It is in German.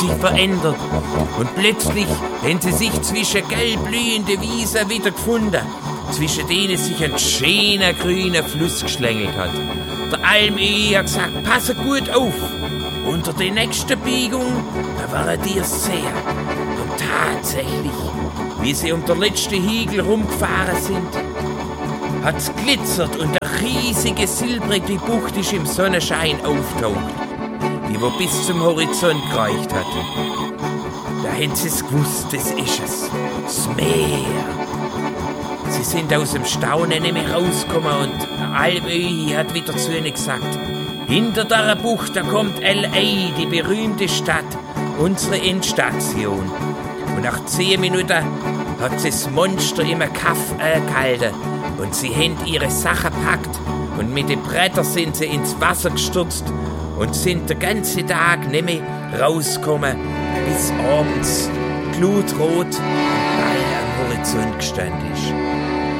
sich verändert. Und plötzlich haben sie sich zwischen gelbblühenden Wiesen wieder gefunden, zwischen denen sich ein schöner grüner Fluss geschlängelt hat. Der Almöhi hat gesagt, passe gut auf. Unter der nächsten Biegung, da waren die sehr. Und tatsächlich, wie sie um den letzten Hügel rumgefahren sind, hat's glitzert und eine riesige silbrige Bucht ist im Sonnenschein auftaucht, die wo bis zum Horizont gereicht hatte. Da haben sie es gewusst, das ist es, das Meer. Sie sind aus dem Staunen nicht mehr rausgekommen und Almöhi hat wieder zu ihnen gesagt, hinter der Bucht, da kommt L.A., die berühmte Stadt, unsere Endstation. Und nach 10 Minuten hat sie das Monster im Kaff gehalten und sie haben ihre Sachen gepackt und mit den Brettern sind sie ins Wasser gestürzt und sind den ganzen Tag nicht mehr rausgekommen, bis abends glutrot am Horizont gestanden ist.